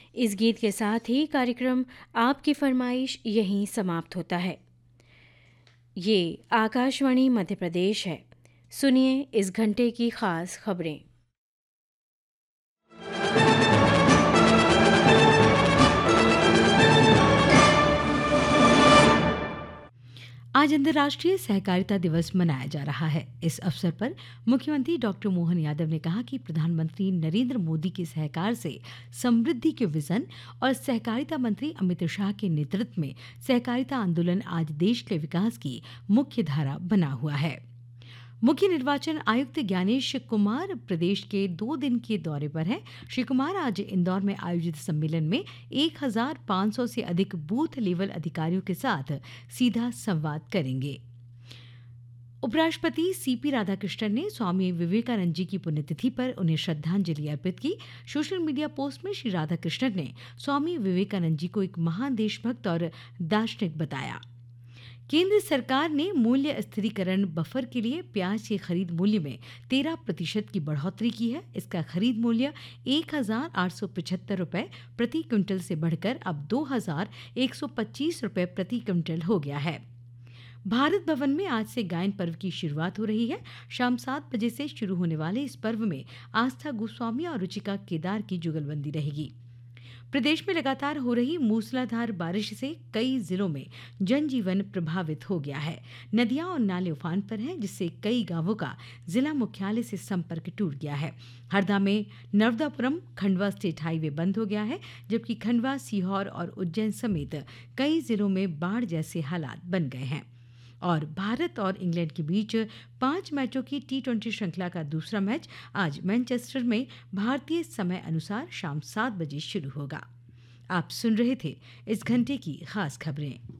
इस गीत के साथ ही कार्यक्रम आपकी फरमाइश यहीं समाप्त होता है। ये आकाशवाणी मध्य प्रदेश है। सुनिए इस घंटे की खास खबरें। आज अंतर्राष्ट्रीय सहकारिता दिवस मनाया जा रहा है। इस अवसर पर मुख्यमंत्री डॉक्टर मोहन यादव ने कहा कि प्रधानमंत्री नरेंद्र मोदी के सहकार से समृद्धि के विजन और सहकारिता मंत्री अमित शाह के नेतृत्व में सहकारिता आंदोलन आज देश के विकास की मुख्य धारा बना हुआ है। मुख्य निर्वाचन आयुक्त ज्ञानेश कुमार प्रदेश के 2 दिन के दौरे पर हैं। श्री कुमार आज इंदौर में आयोजित सम्मेलन में 1500 से अधिक बूथ लेवल अधिकारियों के साथ सीधा संवाद करेंगे। उपराष्ट्रपति सीपी राधाकृष्णन ने स्वामी विवेकानंद जी की पुण्यतिथि पर उन्हें श्रद्धांजलि अर्पित की। सोशल मीडिया पोस्ट में श्री राधाकृष्णन ने स्वामी विवेकानंद जी को एक महान देशभक्त और दार्शनिक बताया। केंद्र सरकार ने मूल्य स्थिरीकरण बफर के लिए प्याज के खरीद मूल्य में 13% की बढ़ोतरी की है। इसका खरीद मूल्य 1,875 रुपये प्रति क्विंटल से बढ़कर अब 2,125 रुपये प्रति क्विंटल हो गया है। भारत भवन में आज से गायन पर्व की शुरुआत हो रही है। शाम 7 बजे से शुरू होने वाले इस पर्व में आस्था गोस्वामी और रुचिका केदार की जुगलबंदी रहेगी। प्रदेश में लगातार हो रही मूसलाधार बारिश से कई जिलों में जनजीवन प्रभावित हो गया है। नदियां और नाले उफान पर हैं, जिससे कई गांवों का जिला मुख्यालय से संपर्क टूट गया है। हरदा में नर्मदापुरम खंडवा स्टेट हाईवे बंद हो गया है, जबकि खंडवा, सीहोर और उज्जैन समेत कई जिलों में बाढ़ जैसे हालात बन गए हैं। और भारत और इंग्लैंड के बीच 5 मैचों की T20 श्रृंखला का दूसरा मैच आज मैनचेस्टर में भारतीय समय अनुसार शाम 7 बजे शुरू होगा। आप सुन रहे थे इस घंटे की खास खबरें।